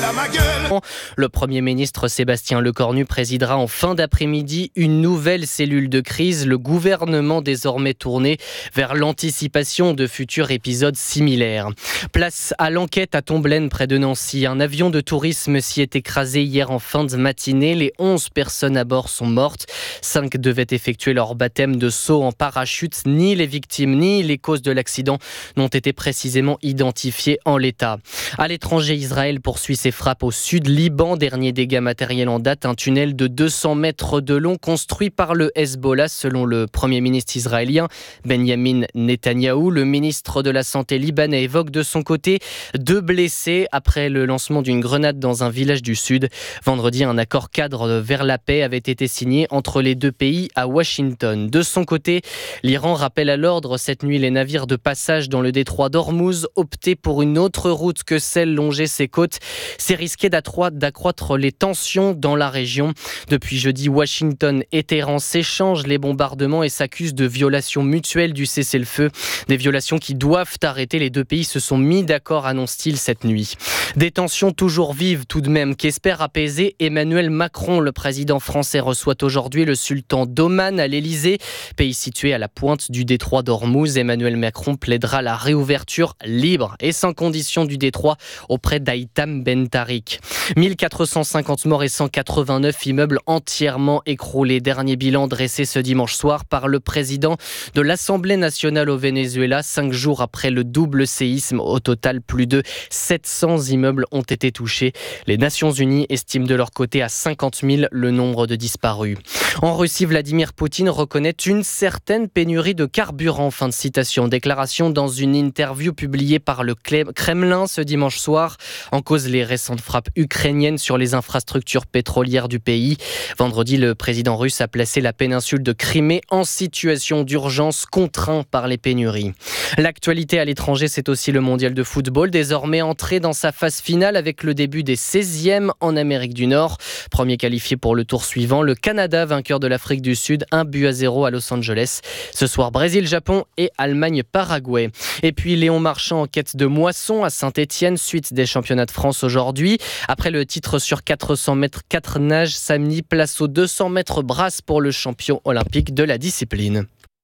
à ma gueule. Le Premier ministre Sébastien Lecornu présidera en fin d'après-midi une nouvelle cellule de crise, le gouvernement désormais tourné vers l'anticipation de futurs épisodes similaires. Place à l'enquête à Tomblaine près de Nancy. Un avion de tourisme s'y est écrasé hier en fin de matinée. Les 11 personnes à bord sont mortes. 5 devaient effectuer leur baptême de saut en parachute. Ni les victimes ni les causes de l'accident n'ont été précisément identifiées en l'état. À l'étranger, Israël poursuit ses frappes au sud Liban. Dernier dégât matériel en date, un tunnel de 200 mètres de long construit par le Hezbollah, selon le Premier ministre israélien Benjamin Netanyahou. Le ministre de la Santé libanais évoque de son côté 2 blessés après le lancement d'une grenade dans un village du sud. Vendredi, un accord cadre vers la paix avait été signé entre les deux pays à Washington. De son côté, l'Iran rappelle à l'ordre cette nuit les navires de passage dans le détroit d'Ormuz. Opter pour une autre route que celle longer ses côtes, c'est risquer d'accroître les tensions dans la région. Depuis jeudi, Washington et Téhéran s'échangent les bombardements et s'accusent de violations mutuelles du cessez-le-feu. Des violations qui doivent arrêter. Les deux pays se sont mis d'accord, annonce-t-il cette nuit. Des tensions toujours vives tout de même qu'espère apaiser Emmanuel Macron. Le président français reçoit aujourd'hui le sultan d'Oman à l'Elysée. Pays situé à la pointe du détroit d'Ormuz, Emmanuel Macron plaidera la réouverture libre et sans condition du détroit auprès d'Haitham Ben Tarik. 1450 morts et 189 immeubles entièrement écroulés. Dernier bilan dressé ce dimanche soir par le président de l'Assemblée nationale au Venezuela, 5 jours après le double séisme. Au total, plus de 700 immeubles ont été touchés. Les Nations Unies estiment de leur côté à 50 000 le nombre de disparus. En Russie, Vladimir Poutine reconnaît une certaine pénurie de carburant. Fin de citation. Déclaration dans une interview publiée par le Kremlin ce dimanche soir. En cause, les récentes frappes ukrainiennes sur les infrastructures pétrolières du pays. Vendredi, le président russe a placé la péninsule de Crimée en situation d'urgence, contraint par les pénuries. L'actualité à l'étranger, c'est aussi le mondial de football, désormais entré dans sa phase finale avec le début des 16e en Amérique du Nord. Premier qualifié pour le tour suivant, le Canada, vainqueur de l'Afrique du Sud, 1-0 à Los Angeles. Ce soir, Brésil-Japon et Allemagne-Paraguay. Et puis Léon Marchand en quête de moisson à Saint-Étienne, suite des championnats de France aujourd'hui. Après le titre sur 400 mètres 4 nages samedi, place aux 200 mètres brasse pour le champion olympique de la discipline.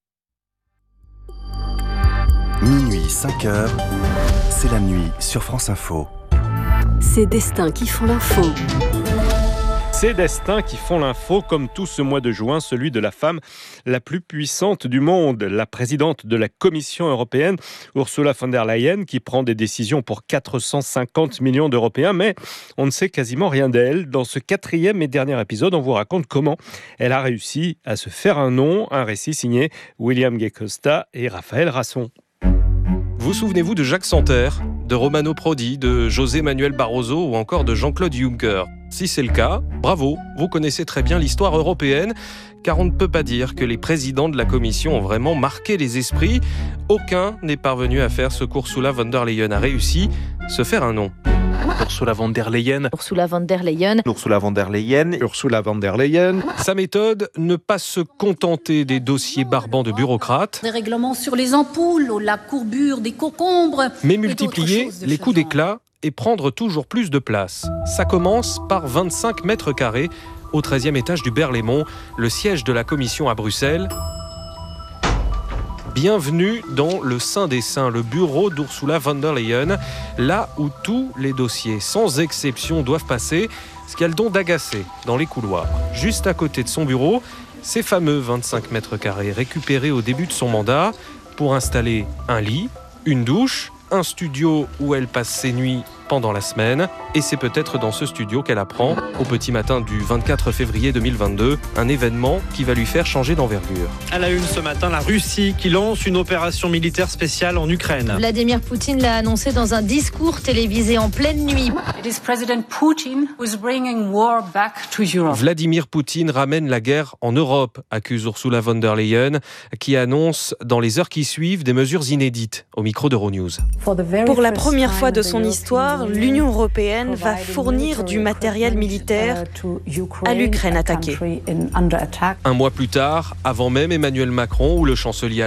Minuit, 5 heures, c'est la nuit sur France Info. Ces destins qui font l'info. Ces destins qui font l'info, comme tout ce mois de juin, celui de la femme la plus puissante du monde, la présidente de la Commission européenne, Ursula von der Leyen, qui prend des décisions pour 450 millions d'Européens, mais on ne sait quasiment rien d'elle. Dans ce 4e et dernier épisode, on vous raconte comment elle a réussi à se faire un nom, un récit signé William Gay Costa et Raphaël Rasson. Vous souvenez-vous de Jacques Santer, de Romano Prodi, de José Manuel Barroso ou encore de Jean-Claude Juncker ? Si c'est le cas, bravo, vous connaissez très bien l'histoire européenne, car on ne peut pas dire que les présidents de la Commission ont vraiment marqué les esprits. Aucun n'est parvenu à faire ce qu'Ursula von der Leyen a réussi, se faire un nom. Ursula von der Leyen. Ursula von der Leyen. Ursula von der Leyen. Ursula von der Leyen. Sa méthode, ne pas se contenter des dossiers barbants de bureaucrates, des règlements sur les ampoules, la courbure des concombres, mais multiplier les coups d'éclat et prendre toujours plus de place. Ça commence par 25 mètres carrés au 13e étage du Berlaymont, le siège de la Commission à Bruxelles. Bienvenue dans le Saint des Saints, le bureau d'Ursula von der Leyen, là où tous les dossiers, sans exception, doivent passer, ce qui a le don d'agacer dans les couloirs. Juste à côté de son bureau, ces fameux 25 mètres carrés récupérés au début de son mandat pour installer un lit, une douche, un studio où elle passe ses nuits pendant la semaine. Et c'est peut-être dans ce studio qu'elle apprend, au petit matin du 24 février 2022, un événement qui va lui faire changer d'envergure. À la une ce matin, la Russie qui lance une opération militaire spéciale en Ukraine. Vladimir Poutine l'a annoncé dans un discours télévisé en pleine nuit. Vladimir Poutine ramène la guerre en Europe, accuse Ursula von der Leyen, qui annonce dans les heures qui suivent des mesures inédites, au micro d'Euronews. Pour la première fois de son histoire, l'Union européenne va fournir du matériel militaire à l'Ukraine attaquée. Un mois plus tard, avant même Emmanuel Macron ou le chancelier